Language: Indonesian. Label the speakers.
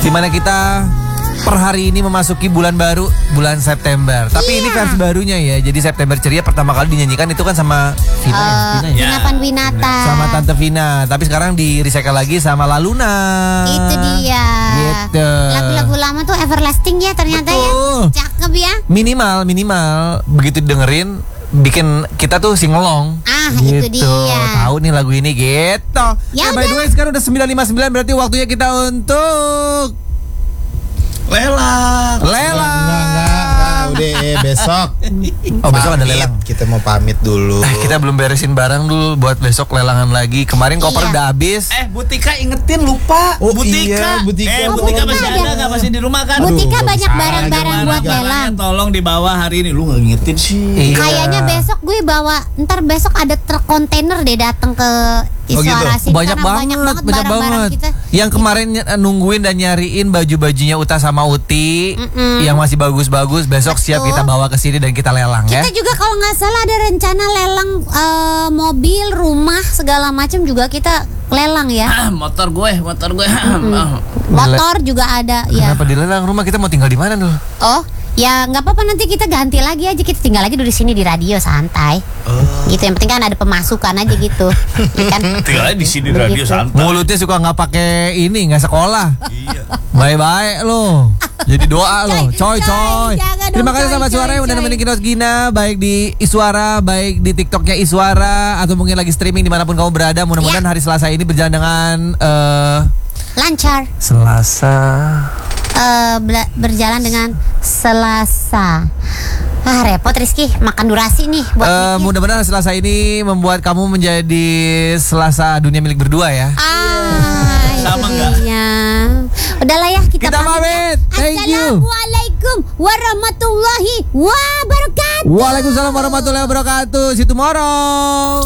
Speaker 1: Dimana kita per hari ini memasuki bulan baru, bulan September. Tapi ini versi barunya ya. Jadi September Ceria pertama kali dinyanyikan itu kan sama
Speaker 2: Vina Panduwinata.
Speaker 1: sama Tante Vina. Tapi sekarang di recycle lagi sama Laluna.
Speaker 2: Itu dia.
Speaker 1: Gitu.
Speaker 2: Lagu-lagu lama tuh everlasting ya ternyata.
Speaker 1: Betul.
Speaker 2: Ya. Cakep ya.
Speaker 1: Minimal begitu dengerin bikin kita tuh singelong.
Speaker 2: Itu dia.
Speaker 1: Tahu nih lagu ini gitu.
Speaker 2: Ya
Speaker 1: By the way sekarang udah 9:59 berarti waktunya kita untuk
Speaker 3: Lelang.
Speaker 1: lelang.
Speaker 3: Udah besok.
Speaker 1: Oh, besok ada lelang.
Speaker 3: Kita mau pamit dulu.
Speaker 1: Kita belum beresin barang dulu buat besok lelangan lagi. Kemarin koper udah habis.
Speaker 4: Butika ingetin lupa.
Speaker 3: Oh,
Speaker 4: Butika.
Speaker 3: iya, Butika.
Speaker 4: Butika
Speaker 2: Butika
Speaker 4: masih
Speaker 2: ada.
Speaker 4: ada nggak, masih di rumah kan?
Speaker 2: Butika
Speaker 3: Aduh,
Speaker 2: banyak
Speaker 3: salah
Speaker 2: barang-barang
Speaker 3: gimana,
Speaker 2: buat
Speaker 3: gimana?
Speaker 2: lelang.
Speaker 4: Tolong dibawa hari ini. Lu nggak ngingetin sih.
Speaker 1: Iya.
Speaker 2: Kayaknya besok gue bawa. Ntar besok ada truk kontainer deh datang ke Iswara
Speaker 3: gitu?
Speaker 2: sih.
Speaker 1: Banyak
Speaker 2: Karena
Speaker 1: banget
Speaker 2: barang-barang kita.
Speaker 1: Yang kemarin nungguin dan nyariin baju-bajunya Uta sama Uti yang masih bagus-bagus, besok siap
Speaker 2: Betul.
Speaker 1: kita bawa ke sini dan kita lelang ya.
Speaker 2: Kita juga kalau nggak salah ada rencana lelang mobil, rumah, segala macam juga kita lelang ya.
Speaker 4: Motor gue.
Speaker 2: Motor juga ada ya.
Speaker 1: Kenapa dilelang rumah, kita mau tinggal di mana dulu?
Speaker 2: Oh, ya nggak apa-apa, nanti kita ganti lagi aja, kita tinggal aja dulu di sini di radio santai. Gitu, yang penting kan ada pemasukan aja gitu. Ya kan?
Speaker 4: Tinggal aja di sini radio
Speaker 2: Begitu.
Speaker 4: santai.
Speaker 1: Mulutnya suka nggak pakai ini, nggak sekolah.
Speaker 4: Iya.
Speaker 1: Baik-baik lo. Jadi doa lo, coy.
Speaker 2: jangan dong,
Speaker 1: Terima kasih
Speaker 2: coy,
Speaker 1: sama Suara yang udah
Speaker 2: coy.
Speaker 1: nemenin Kinos Gina, baik di Iswara, baik di TikToknya Iswara, atau mungkin lagi streaming dimanapun kamu berada. Mudah-mudahan hari Selasa ini berjalan dengan
Speaker 2: Lancar.
Speaker 1: Selasa.
Speaker 2: Berjalan dengan Selasa. Repot Rizky, makan durasi nih buat mikir.
Speaker 1: Mudah-mudahan Selasa ini membuat kamu menjadi Selasa dunia milik berdua ya.
Speaker 4: Sama
Speaker 2: itu
Speaker 4: nggak?
Speaker 2: dia. Udahlah ya, kita
Speaker 1: pamit. Thank you.
Speaker 2: Assalamualaikum warahmatullahi wabarakatuh.
Speaker 1: Waalaikumsalam warahmatullahi wabarakatuh. See you tomorrow.